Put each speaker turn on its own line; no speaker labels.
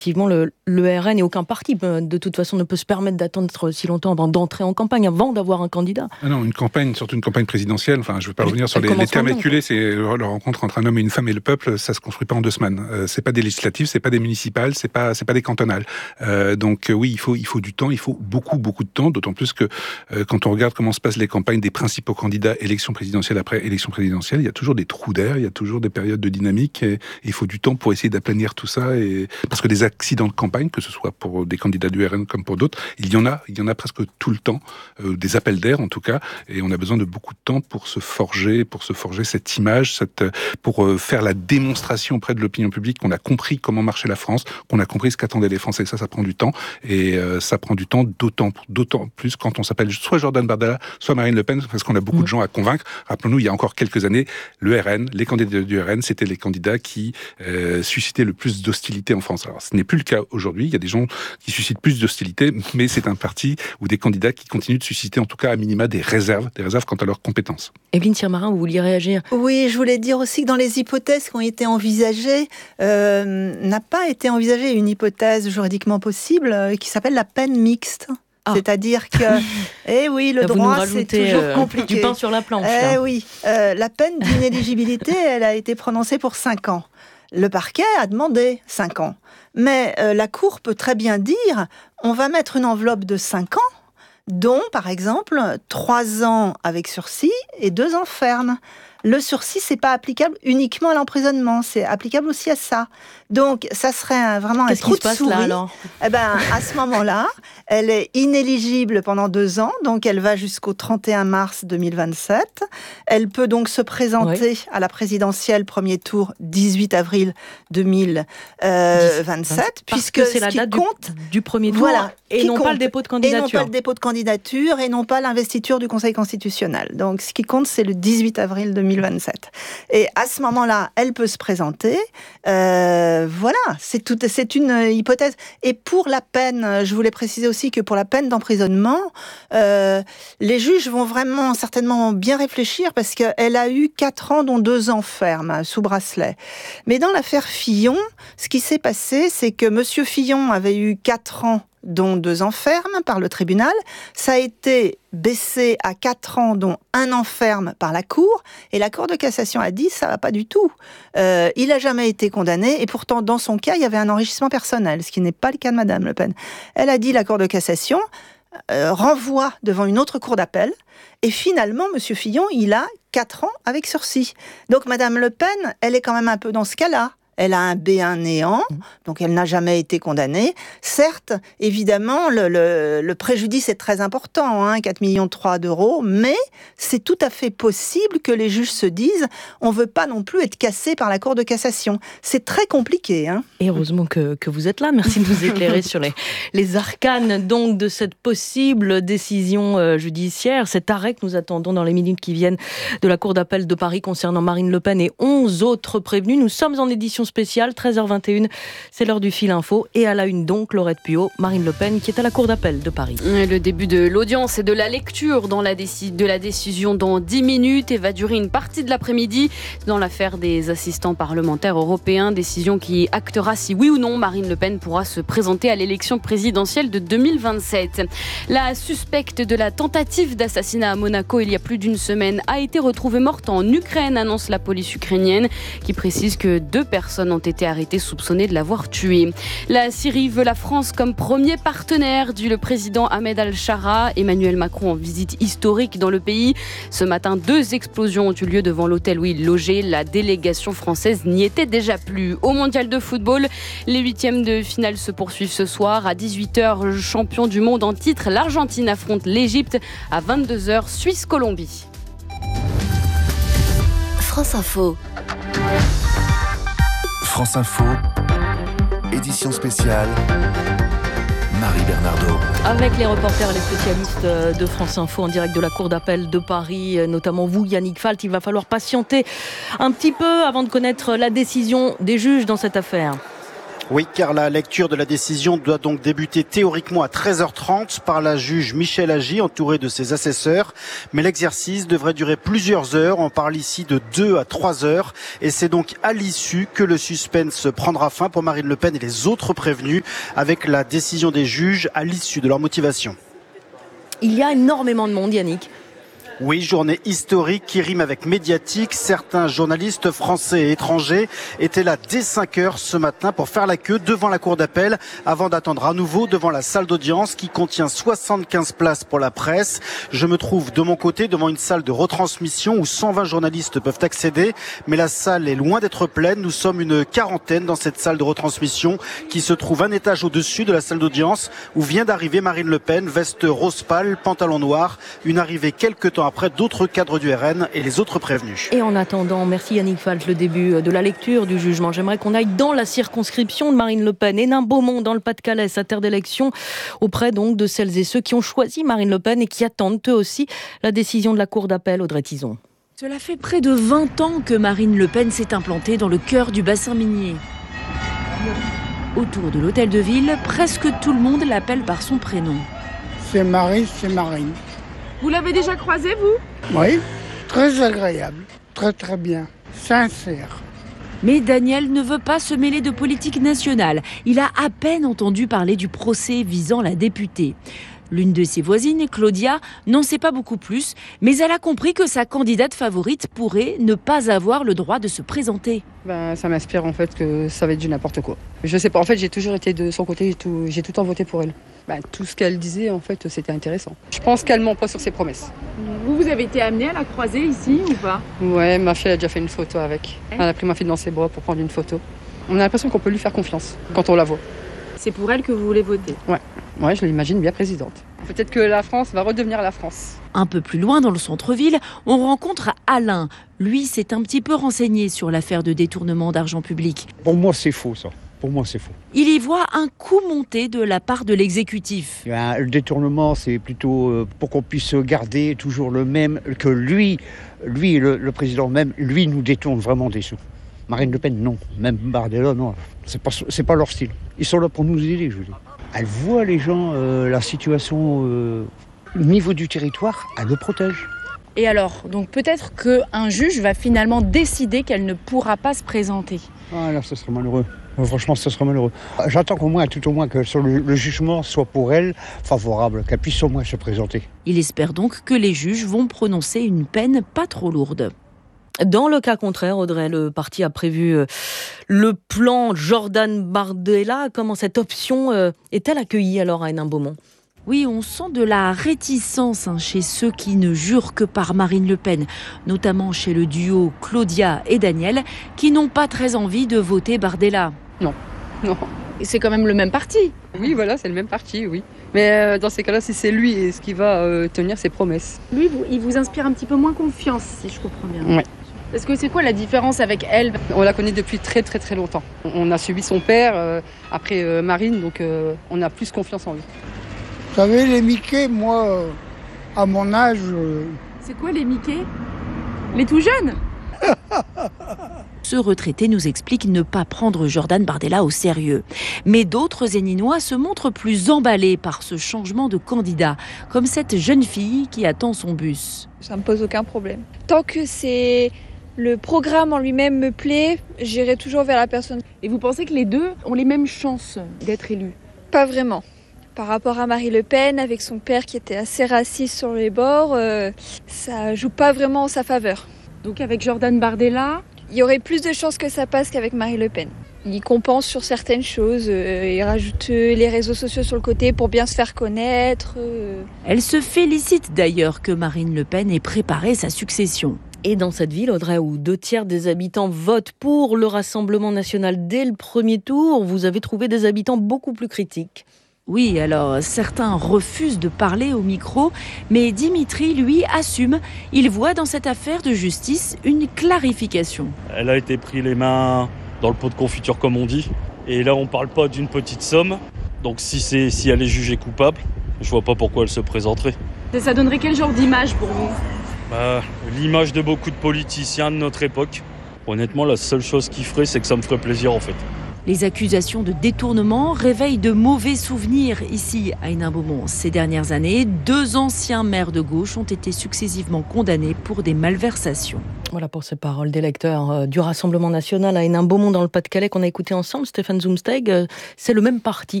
Effectivement, le RN et aucun parti, de toute façon, ne peut se permettre d'attendre si longtemps avant d'entrer en campagne, avant d'avoir un candidat.
Ah non, une campagne, surtout une campagne présidentielle, enfin, je ne veux pas revenir sur les termes acculés, c'est la rencontre entre un homme et une femme et le peuple, ça ne se construit pas en 2 semaines. C'est pas des législatives, c'est pas des municipales, c'est pas des cantonales. Donc oui, il faut du temps, il faut beaucoup de temps, d'autant plus que quand on regarde comment se passent les campagnes des principaux candidats, élection présidentielle après élection présidentielle, il y a toujours des trous d'air, il y a toujours des périodes de dynamique, et il faut du temps pour essayer d'aplanir tout ça, parce que des accidents de campagne, que ce soit pour des candidats du RN comme pour d'autres, il y en a presque tout le temps, des appels d'air en tout cas, et on a besoin de beaucoup de temps pour se forger cette image, pour faire la démonstration auprès de l'opinion publique qu'on a compris comment marchait la France, qu'on a compris ce qu'attendaient les Français. Ça prend du temps, et ça prend du temps d'autant plus quand on s'appelle soit Jordan Bardella, soit Marine Le Pen, parce qu'on a beaucoup de gens à convaincre. Rappelons-nous, il y a encore quelques années, le RN, les candidats du RN, c'était les candidats qui suscitaient le plus d'hostilité en France. Alors, ce n'est plus le cas aujourd'hui. Il y a des gens qui suscitent plus d'hostilité, mais c'est un parti ou des candidats qui continuent de susciter, en tout cas à minima, des réserves quant à leurs compétences.
Evelyne Tirmarin, vous vouliez réagir ?
Oui, je voulais dire aussi que dans les hypothèses qui ont été envisagées, n'a pas été envisagée une hypothèse juridiquement possible qui s'appelle la peine mixte. C'est-à-dire que, oui, le droit, c'est toujours compliqué.
Du pain sur la planche.
Oui, la peine d'inéligibilité, elle a été prononcée pour 5 ans. Le parquet a demandé 5 ans. Mais la Cour peut très bien dire, on va mettre une enveloppe de 5 ans, dont, par exemple, 3 ans avec sursis et 2 ans ferme. Le sursis, c'est pas applicable uniquement à l'emprisonnement, c'est applicable aussi à ça. Donc, ça serait vraiment un trou de souris. Qu'est-ce qui se passe là, alors ? À ce moment-là, elle est inéligible pendant 2 ans, donc elle va jusqu'au 31 mars 2027. Elle peut donc se présenter à la présidentielle premier tour 18 avril 2027, puisque
c'est la date du premier tour,
voilà,
et non pas le dépôt de candidature.
Et non pas le dépôt de candidature, et non pas l'investiture du Conseil constitutionnel. Donc, ce qui compte, c'est le 18 avril 2027. Et à ce moment-là, elle peut se présenter. Voilà, c'est une hypothèse. Et pour la peine, je voulais préciser aussi que pour la peine d'emprisonnement, les juges vont vraiment certainement bien réfléchir, parce qu'elle a eu 4 ans, dont 2 ans ferme, sous bracelet. Mais dans l'affaire Fillon, ce qui s'est passé, c'est que Monsieur Fillon avait eu 4 ans, dont 2 ans ferme par le tribunal. Ça a été baissé à 4 ans, dont 1 an ferme par la Cour. Et la Cour de cassation a dit, ça va pas du tout. Il n'a jamais été condamné. Et pourtant, dans son cas, il y avait un enrichissement personnel, ce qui n'est pas le cas de Madame Le Pen. Elle a dit, la Cour de cassation renvoie devant une autre cour d'appel. Et finalement, Monsieur Fillon, il a 4 ans avec sursis. Donc Madame Le Pen, elle est quand même un peu dans ce cas-là. Elle a un B1 néant, donc elle n'a jamais été condamnée. Certes, évidemment, le préjudice est très important, 4,3 millions d'euros, mais c'est tout à fait possible que les juges se disent on ne veut pas non plus être cassé par la Cour de cassation. C'est très compliqué.
Et heureusement que vous êtes là. Merci de nous éclairer sur les arcanes donc, de cette possible décision judiciaire, cet arrêt que nous attendons dans les minutes qui viennent de la Cour d'appel de Paris concernant Marine Le Pen et 11 autres prévenus. Nous sommes en édition spéciale, 13h21, c'est l'heure du fil info. Et à la une donc, Laurette Puot, Marine Le Pen qui est à la Cour d'appel de Paris.
Le début de l'audience et de la lecture de la décision dans 10 minutes et va durer une partie de l'après-midi dans l'affaire des assistants parlementaires européens. Décision qui actera si oui ou non Marine Le Pen pourra se présenter à l'élection présidentielle de 2027. La suspecte de la tentative d'assassinat à Monaco il y a plus d'une semaine a été retrouvée morte en Ukraine, annonce la police ukrainienne qui précise que 2 personnes ont été arrêtées soupçonnées de l'avoir tué. La Syrie veut la France comme premier partenaire, dit le président Ahmed Al-Shara. Emmanuel Macron en visite historique dans le pays. Ce matin, 2 explosions ont eu lieu devant l'hôtel où il logeait. La délégation française n'y était déjà plus. Au mondial de football, les 8e de finale se poursuivent ce soir. À 18h, le champion du monde en titre, l'Argentine affronte l'Égypte. À 22h, Suisse-Colombie.
France Info.
France Info, édition spéciale, Marie Bernardo.
Avec les reporters et les spécialistes de France Info en direct de la Cour d'appel de Paris, notamment vous, Yannick Falt, il va falloir patienter un petit peu avant de connaître la décision des juges dans cette affaire.
Oui, car la lecture de la décision doit donc débuter théoriquement à 13h30 par la juge Michel Agy, entourée de ses assesseurs. Mais l'exercice devrait durer plusieurs heures. On parle ici de 2 à 3 heures. Et c'est donc à l'issue que le suspense prendra fin pour Marine Le Pen et les autres prévenus, avec la décision des juges à l'issue de leur motivation.
Il y a énormément de monde, Yannick.
Oui, journée historique qui rime avec médiatique. Certains journalistes français et étrangers étaient là dès 5 heures ce matin pour faire la queue devant la cour d'appel avant d'attendre à nouveau devant la salle d'audience qui contient 75 places pour la presse. Je me trouve de mon côté devant une salle de retransmission où 120 journalistes peuvent accéder, mais la salle est loin d'être pleine. Nous sommes une quarantaine dans cette salle de retransmission qui se trouve un étage au-dessus de la salle d'audience où vient d'arriver Marine Le Pen, veste rose pâle, pantalon noir, une arrivée quelques temps après d'autres cadres du RN et les autres prévenus.
Et en attendant, merci Yannick Falch, le début de la lecture du jugement. J'aimerais qu'on aille dans la circonscription de Marine Le Pen, Hénin-Beaumont, dans le Pas-de-Calais, sa terre d'élection, auprès donc de celles et ceux qui ont choisi Marine Le Pen et qui attendent eux aussi la décision de la cour d'appel. Audrey Tison.
Cela fait près de 20 ans que Marine Le Pen s'est implantée dans le cœur du bassin minier. Autour de l'hôtel de ville, presque tout le monde l'appelle par son prénom.
C'est Marie, c'est Marine.
Vous l'avez déjà croisée, vous ?
Oui, très agréable, très très bien, sincère.
Mais Daniel ne veut pas se mêler de politique nationale. Il a à peine entendu parler du procès visant la députée. L'une de ses voisines, Claudia, n'en sait pas beaucoup plus, mais elle a compris que sa candidate favorite pourrait ne pas avoir le droit de se présenter.
Ça m'inspire en fait que ça va être du n'importe quoi. Je sais pas, en fait j'ai toujours été de son côté, j'ai tout le temps voté pour elle. Tout ce qu'elle disait en fait c'était intéressant. Je pense qu'elle ment pas sur ses promesses.
Vous avez été amenée à la croiser ici ou pas ?
Ouais, ma fille a déjà fait une photo avec. Elle a pris ma fille dans ses bras pour prendre une photo. On a l'impression qu'on peut lui faire confiance quand on la voit.
C'est pour elle que vous voulez voter ?
Ouais, je l'imagine bien présidente. Peut-être que la France va redevenir la France.
Un peu plus loin dans le centre-ville, on rencontre Alain. Lui s'est un petit peu renseigné sur l'affaire de détournement d'argent public.
Pour moi, c'est faux ça. Pour moi, c'est faux.
Il y voit un coup monté de la part de l'exécutif.
Le détournement, c'est plutôt pour qu'on puisse garder toujours le même, que lui le président même, lui nous détourne vraiment des sous. Marine Le Pen, non. Même Bardella, non. C'est pas leur style. Ils sont là pour nous aider, je veux dire. Elle voit les gens, la situation au niveau du territoire, elle le protège.
Et alors, donc peut-être qu'un juge va finalement décider qu'elle ne pourra pas se présenter.
Ah là, ce serait malheureux. Franchement, ce serait malheureux. J'attends tout au moins que le jugement soit pour elle favorable, qu'elle puisse au moins se présenter.
Il espère donc que les juges vont prononcer une peine pas trop lourde.
Dans le cas contraire, Audrey, le parti a prévu le plan Jordan Bardella. Comment cette option est-elle accueillie alors à Hénin-Beaumont ?
Oui, on sent de la réticence chez ceux qui ne jurent que par Marine Le Pen, notamment chez le duo Claudia et Daniel, qui n'ont pas très envie de voter Bardella.
Non.
Et c'est quand même le même parti.
Oui, voilà, c'est le même parti, oui. Mais dans ces cas-là, si c'est lui, est-ce qu'il va tenir ses promesses ?
Lui, il vous inspire un petit peu moins confiance, si je comprends bien.
Ouais.
Parce que c'est quoi la différence avec elle ?
On la connaît depuis très très très longtemps. On a suivi son père, après Marine, donc on a plus confiance en lui.
Vous savez, les Mickey, moi, à mon âge...
C'est quoi les Mickey ? Les tout jeunes ?
Ce retraité nous explique ne pas prendre Jordan Bardella au sérieux. Mais d'autres Héninois se montrent plus emballés par ce changement de candidat, comme cette jeune fille qui attend son bus.
Ça me pose aucun problème. Tant que le programme en lui-même me plaît, j'irai toujours vers la personne.
Et vous pensez que les deux ont les mêmes chances d'être élus ?
Pas vraiment. Par rapport à Marie Le Pen, avec son père qui était assez raciste sur les bords, ça joue pas vraiment en sa faveur.
Donc avec Jordan Bardella,
il y aurait plus de chances que ça passe qu'avec Marie Le Pen. Il compense sur certaines choses, il rajoute les réseaux sociaux sur le côté pour bien se faire connaître.
Elle se félicite d'ailleurs que Marine Le Pen ait préparé sa succession.
Et dans cette ville, Audrey, où 2/3 des habitants votent pour le Rassemblement national dès le premier tour, vous avez trouvé des habitants beaucoup plus critiques.
Oui, alors certains refusent de parler au micro, mais Dimitri, lui, assume. Il voit dans cette affaire de justice une clarification.
Elle a été prise les mains dans le pot de confiture, comme on dit. Et là, on ne parle pas d'une petite somme. Donc si elle est jugée coupable, je vois pas pourquoi elle se présenterait.
Ça donnerait quel genre d'image pour vous ?
L'image de beaucoup de politiciens de notre époque. Honnêtement, la seule chose qui ferait, c'est que ça me ferait plaisir en fait.
Les accusations de détournement réveillent de mauvais souvenirs ici à Hénin-Beaumont. Ces dernières années, 2 anciens maires de gauche ont été successivement condamnés pour des malversations.
Voilà pour ces paroles d'électeurs du Rassemblement national à Hénin-Beaumont dans le Pas-de-Calais qu'on a écouté ensemble. Stéphane Zumsteig, c'est le même parti